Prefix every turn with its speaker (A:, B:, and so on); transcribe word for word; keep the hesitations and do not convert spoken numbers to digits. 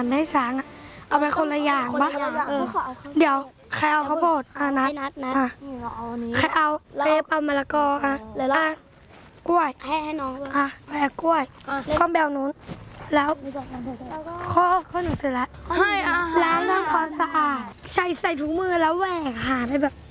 A: อนให้ช้างอะเอาไปคนละอย่างปะเออเดี๋ยวใครเอาข้าวโพดอ่ะนัดนัดนัดใครเอาเอฟเอามะละกออ่ะแล้วกล้วยให้ให้น้องอ่ะแบกกล้วยก็แบวนู้นแล้วข้อข้อหนึ่งเสร็จแล้วล้างทำความสะอาดใส่ใส่ถุงมือแล้วแหวกหาไปแบบ